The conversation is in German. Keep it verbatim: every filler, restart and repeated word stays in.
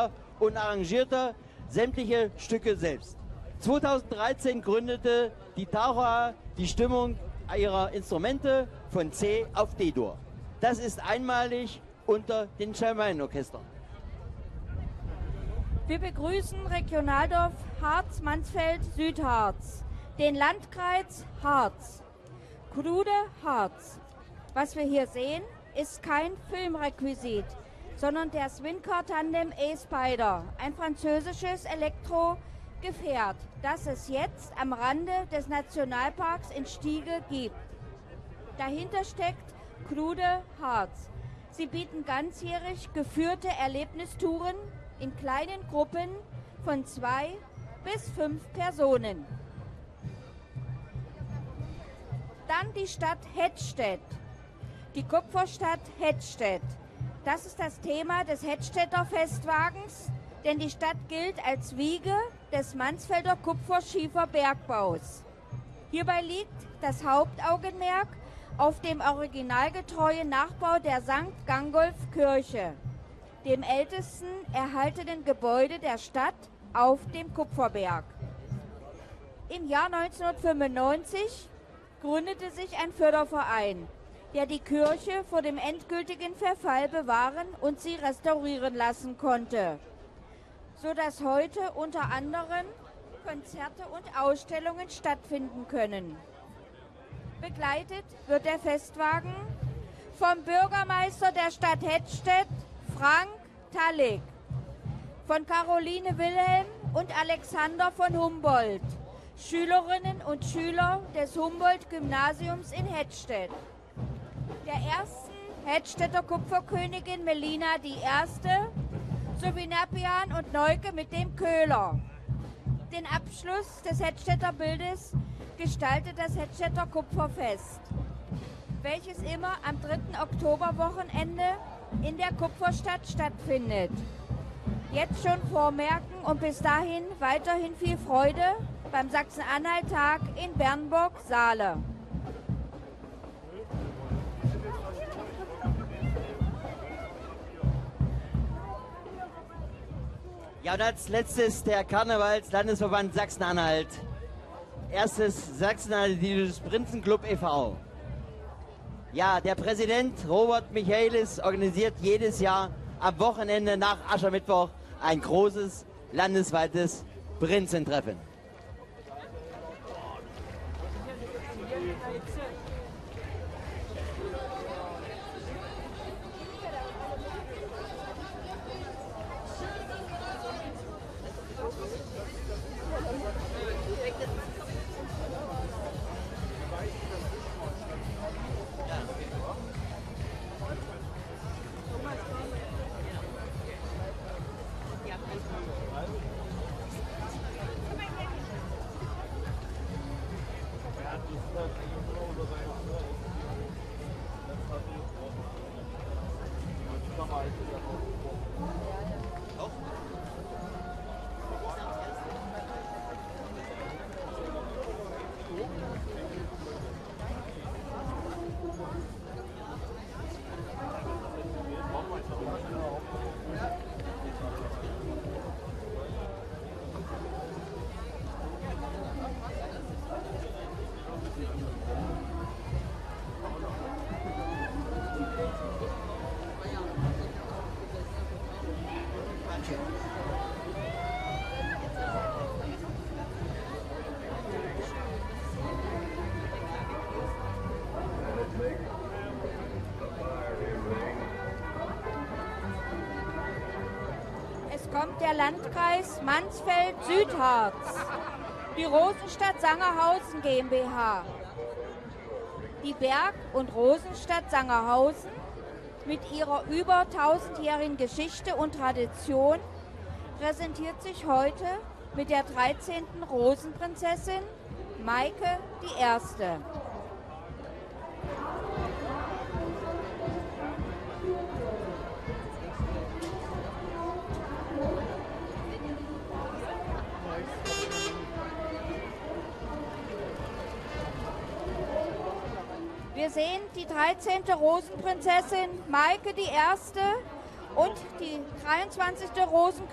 er und arrangierte sämtliche Stücke selbst. zweitausenddreizehn gründete die Taucher die Stimmung ihrer Instrumente von C auf D-Dur. Das ist einmalig unter den Germain-Orchestern. Wir begrüßen Regionaldorf Harz-Mansfeld-Südharz, den Landkreis Harz, Krude Harz. Was wir hier sehen, ist kein Filmrequisit, sondern der Swincar Tandem E-Spider, ein französisches Elektrogefährt, das es jetzt am Rande des Nationalparks in Stiege gibt. Dahinter steckt Krude Harz. Sie bieten ganzjährig geführte Erlebnistouren in kleinen Gruppen von zwei bis fünf Personen. Dann die Stadt Hettstedt, die Kupferstadt Hettstedt. Das ist das Thema des Hettstedter Festwagens, denn die Stadt gilt als Wiege des Mansfelder Kupferschieferbergbaus. Hierbei liegt das Hauptaugenmerk auf dem originalgetreuen Nachbau der Sankt Gangolf Kirche, dem ältesten erhaltenen Gebäude der Stadt auf dem Kupferberg. Im Jahr neunzehnhundertfünfundneunzig gründete sich ein Förderverein, der die Kirche vor dem endgültigen Verfall bewahren und sie restaurieren lassen konnte, sodass heute unter anderem Konzerte und Ausstellungen stattfinden können. Begleitet wird der Festwagen vom Bürgermeister der Stadt Hettstedt, Frank Tallig, von Caroline Wilhelm und Alexander von Humboldt, Schülerinnen und Schüler des Humboldt-Gymnasiums in Hettstedt, der ersten Hettstedter Kupferkönigin Melina die Erste sowie Napian und Neuke mit dem Köhler. Den Abschluss des Hettstedter Bildes gestaltet das Hettstedter Kupferfest, welches immer am dritten Oktoberwochenende in der Kupferstadt stattfindet. Jetzt schon vormerken und bis dahin weiterhin viel Freude beim Sachsen-Anhalt-Tag in Bernburg-Saale. Ja, und als letztes der Karnevals-Landesverband Sachsen-Anhalt. Erstes Sachsen-Anhaltisches Prinzenclub e V Ja, der Präsident Robert Michaelis organisiert jedes Jahr am Wochenende nach Aschermittwoch ein großes landesweites Prinzentreffen. Kommt der Landkreis Mansfeld-Südharz, die Rosenstadt Sangerhausen GmbH. Die Berg- und Rosenstadt Sangerhausen mit ihrer über tausendjährigen Geschichte und Tradition präsentiert sich heute mit der dreizehnten Rosenprinzessin Maike die Erste. Wir sehen die dreizehnte Rosenprinzessin Maike die Erste und die dreiundzwanzigste Rosen